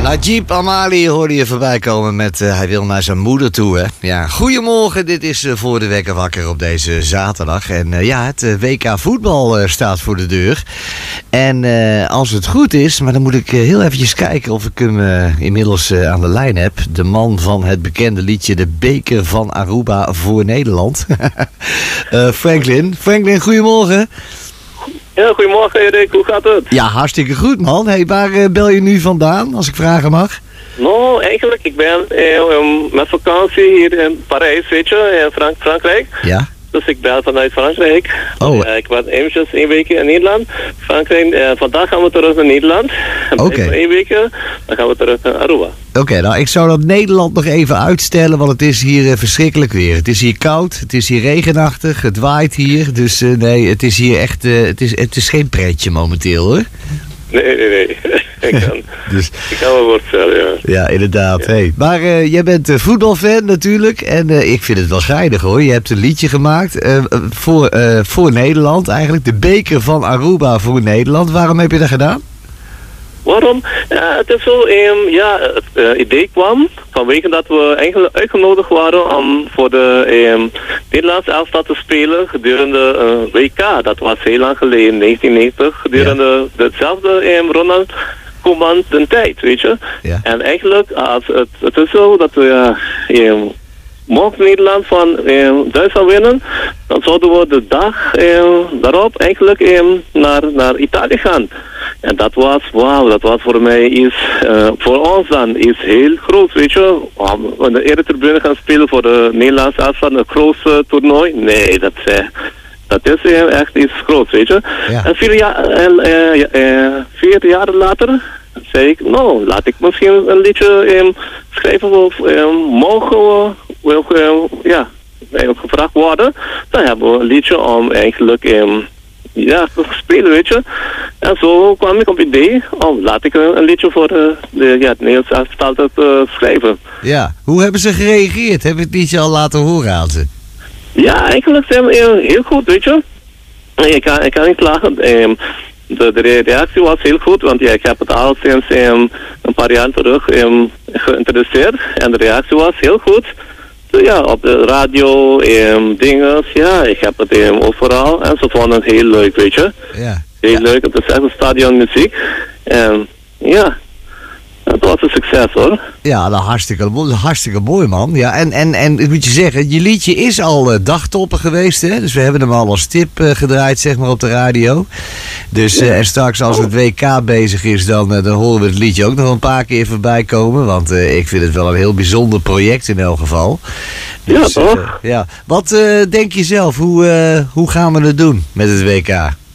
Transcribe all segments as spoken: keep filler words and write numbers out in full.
Najib Amali hoorde je voorbij komen met uh, hij wil naar zijn moeder toe. Hè? Ja, goedemorgen, dit is uh, voor de wekker wakker op deze zaterdag. En uh, ja, het uh, W K voetbal uh, staat voor de deur. En uh, als het goed is, maar dan moet ik uh, heel eventjes kijken of ik hem uh, inmiddels uh, aan de lijn heb. De man van het bekende liedje De Beker van Aruba voor Nederland. uh, Franklin. Franklin, goedemorgen. Ja, goedemorgen Erik, hoe gaat het? Ja, hartstikke goed man. Hey, waar uh, bel je nu vandaan, als ik vragen mag? Nou, eigenlijk, ik ben eh, um, met vakantie hier in Parijs, weet je, in Frank- Frankrijk. Ja. Dus ik bel vanuit Frankrijk. Oh. Uh, ik was eventjes één week in Nederland. Frankrijk, uh, vandaag gaan we terug naar Nederland. Oké. Okay. Eén week, dan gaan we terug naar Aruba. Oké, okay, nou ik zou dat Nederland nog even uitstellen, want het is hier uh, verschrikkelijk weer. Het is hier koud, het is hier regenachtig, het waait hier. Dus uh, nee, het is hier echt, uh, het, is, het is geen pretje momenteel hoor. Nee, nee, nee. ik, kan, dus, ik kan me voorstellen, ja. Ja, inderdaad. Ja. Hey. Maar uh, jij bent uh, voetbalfan natuurlijk. En uh, ik vind het wel schijnig hoor. Je hebt een liedje gemaakt uh, voor, uh, voor Nederland eigenlijk. De Beker van Aruba voor Nederland. Waarom heb je dat gedaan? Waarom? Ja, het is zo, um, ja, het uh, idee kwam vanwege dat we eigenlijk uitgenodigd waren om voor de um, Nederlandse elftal te spelen gedurende uh, W K. Dat was heel lang geleden, negentien negentig, gedurende ja. hetzelfde um, Ronald Koeman de tijd, weet je. Ja. En eigenlijk, als het, het is zo dat we uh, um, mocht Nederland van eh, Duitsland winnen, dan zouden we de dag eh, daarop eigenlijk eh, naar, naar Italië gaan. En dat was, wauw, dat was voor mij iets, uh, voor ons dan iets heel groot, weet je. Om in de eretribune gaan spelen voor de Nederlandse elftal, een groot toernooi. Nee, dat, uh, dat is uh, echt iets groots, weet je. Ja. En vier, ja, uh, uh, uh, vier jaar later zei ik, nou, laat ik misschien een liedje um, schrijven of um, mogen we, we um, ja, gevraagd worden. Dan hebben we een liedje om eigenlijk um, ja, te spelen, weet je. En zo kwam ik op het idee, oh, laat ik een, een liedje voor uh, de, ja, het Nederlands elftal te uh, schrijven. Ja, hoe hebben ze gereageerd? Heb je het liedje al laten horen aan ze? Ja, eigenlijk zijn we heel goed, weet je. Ik kan, ik kan niet klagen. Um, De, de reactie was heel goed, want ja, ik heb het al sinds um, een paar jaar terug um, geïnteresseerd. En de reactie was heel goed. So, ja, op de radio, um, dingen, ja, ik heb het um, overal. En ze vonden het heel leuk, weet je. Ja. Heel ja. leuk, het is echt een stadionmuziek. En ja, het was een succes hoor. Ja, nou, hartstikke, hartstikke mooi man. Ja, en, en, en ik moet je zeggen, je liedje is al uh, dagtoppen geweest. Hè? Dus we hebben hem al als tip uh, gedraaid, zeg maar, op de radio. Dus uh, en straks als het W K bezig is, dan, uh, dan horen we het liedje ook nog een paar keer voorbij komen. Want uh, ik vind het wel een heel bijzonder project in elk geval. Dus, ja, toch? Uh, ja. Wat uh, denk je zelf? Hoe, uh, hoe gaan we het doen met het W K?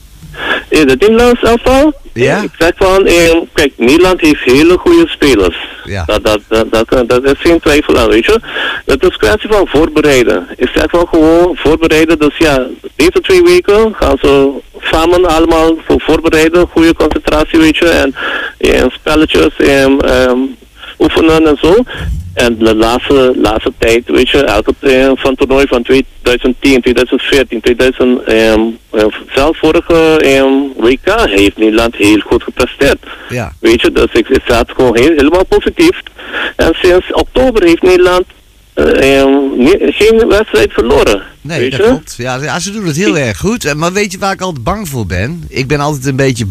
In het Nederlands elftal? Ja? Ik zeg van, eh, kijk, Nederland heeft hele goede spelers. Ja. Dat, dat, dat, dat, dat is geen twijfel aan, weet je. Het is een kwestie van voorbereiden. Ik zeg van gewoon voorbereiden. Dus ja, deze twee weken gaan ze samen allemaal voor voorbereiden. Goede concentratie, weet je. En, en spelletjes en um, oefenen en zo. En de laatste, laatste tijd, weet je, elke uh, van toernooi van twintig tien, twintig veertien, tweeduizend, um, uh, zelfs vorige um, W K heeft Nederland heel goed gepresteerd. Ja. Weet je, dus ik, ik zat gewoon heel, helemaal positief. En sinds oktober heeft Nederland uh, um, ne- geen wedstrijd verloren. Nee, weet dat je? klopt. Ja, ja, ze doen het heel erg goed. Maar weet je waar ik altijd bang voor ben? Ik ben altijd een beetje